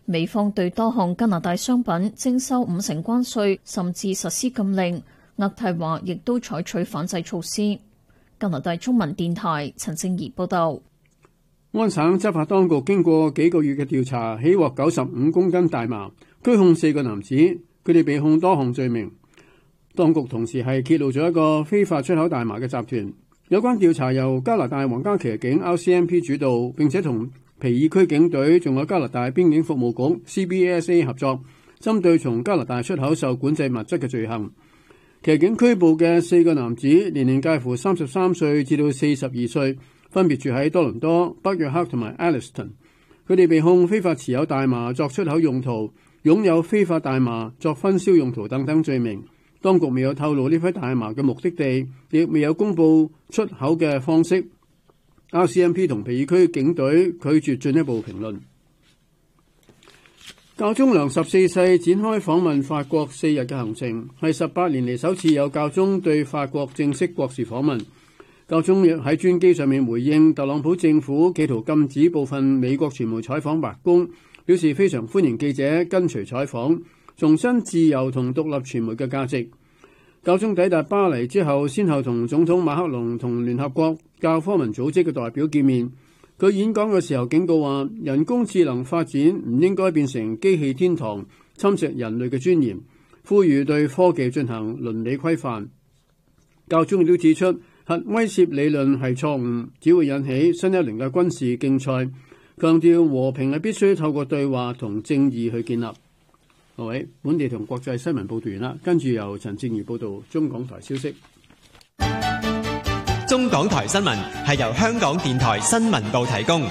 美方對多項加拿大商品徵收50%關稅，甚至實施禁令。渥太華亦都採取反制措施。加拿大中文電台陳正儀報道。 安省執法當局經過幾個月嘅調查，起獲95公斤大麻，拘控4個男子，佢哋被控多項罪名。當局同時係揭露咗一個非法出口大麻嘅集團。有關調查由加拿大皇家騎警 RCMP 主導，並且同皮爾區警隊仲有加拿大邊境服務局 CBSA 合作，針對從加拿大出口受管制物質嘅罪行。騎警拘捕嘅4個男子年齡介乎33歲至到42歲，分別住喺多倫多、北約克同埋 Alliston。佢哋被控非法持有大麻作出口用途、擁有非法大麻作分銷用途等等罪名。當局未有透露呢批大麻嘅目的地，亦未有公布出口嘅方式。RCMP 同皮爾區警隊拒絕進一步評論。教宗良14世展開訪問法國4日嘅行程，係18年嚟首次有教宗對法國正式國事訪問。教宗亦喺專機上面回應特朗普政府企圖禁止部分美國傳媒採訪白宮，表示非常歡迎記者跟隨採訪，重申自由同獨立傳媒嘅價值。教宗抵達巴黎之後，先後同總統馬克龍同聯合國教科文組織嘅代表見面。佢演講嘅時候警告話，人工智能發展唔應該變成機器天堂，侵蝕人類嘅尊嚴，呼籲對科技進行倫理規範。教宗亦都指出，核威懾理論係錯誤，只會引起新一輪嘅軍事競賽，強調和平係必須透過對話同正義去建立。各位，本地同國際新聞報道完啦，跟住由陳正如報道中港台消息。 中港台新聞係由香港電台新聞部提供。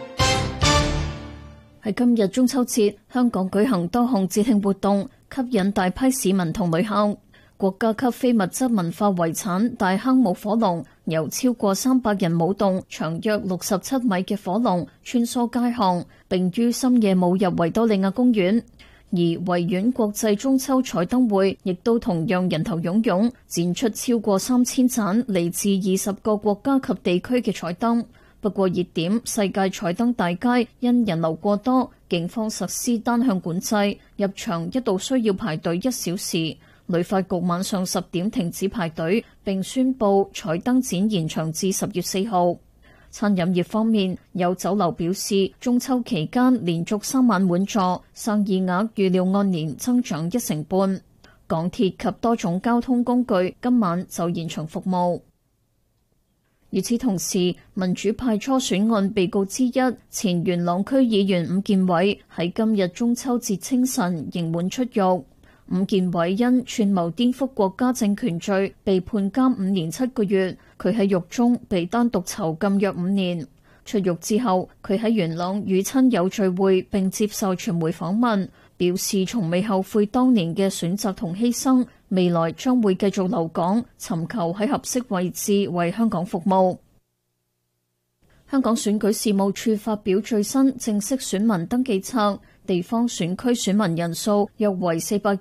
喺今日中秋節，香港舉行多項節慶活動，吸引大批市民同旅客。國家級非物質文化遺產大坑舞火龍，由超過300人舞動，長約67米嘅火龍穿梭街巷，並於深夜舞入維多利亞公園。而維園國際中秋彩燈會亦都同樣人頭湧湧，展出超過3000盞嚟自20個國家及地區嘅彩燈。不過熱點世界彩燈大街因人流過多，警方實施單向管制，入場一度需要排隊1小時。旅發局晚上10點停止排隊，並宣布彩燈展延長至10月4號。餐飲業方面，有酒樓表示，中秋期間連續3晚滿座，生意額預料按年增長1成半。港鐵及多種交通工具今晚就延長服務。與此同時，民主派初選案被告之一前元朗區議員伍健偉喺今日中秋節清晨刑滿出獄。伍健偉因串謀顛覆國家政權罪被判監5年7個月，佢喺獄中被單獨囚禁約5年。出獄之後，佢喺元朗與親友聚會並接受傳媒訪問，表示從未後悔當年嘅選擇同犧牲，未來將會繼續留港，尋求喺合適位置為香港服務。香港選舉事務處發表最新正式選民登記冊，地方選區選民人數約為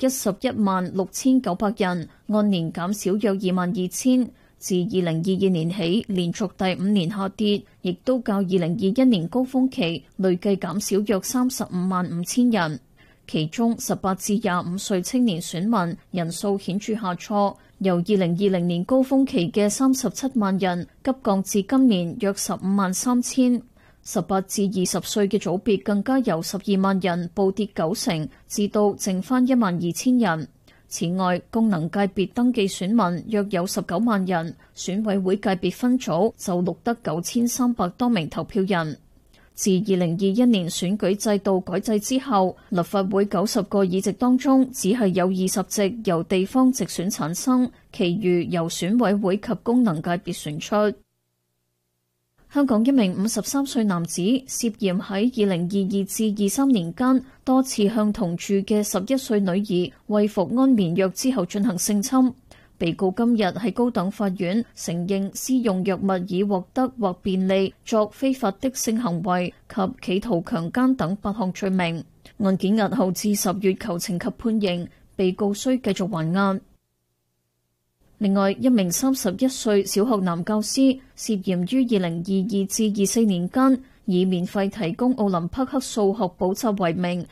4116900人，按年減少約22000，自2022年起連續第5年下跌，亦都較2021年高峰期累計減少約355,000人。其中18至25歲青年選民人數顯著下挫，由2020年高峰期嘅37萬人急降至今年約153,000。18至20歲嘅組別更加由12萬人暴跌90%，至到剩返12000人。此外，功能界別登記選民約有19萬人，選委會界別分組就錄得9300多名投票人。自2021年選舉制度改制之後，立法會90個議席當中，只係有20席由地方直選產生，其餘由選委會及功能界別選出。香港一名53歲男子涉嫌喺2022至23年間多次向同住嘅11歲女兒餵服安眠藥之後進行性侵。被告今日喺高等法院承認施用藥物以獲得或便利作非法的性行為及企圖強姦等8項罪名。案件押後至10月求情及判刑，被告需繼續還押。另外，一名31歲小學男教師涉嫌於2022至24年間，以免費提供奧林匹克數學補習為名，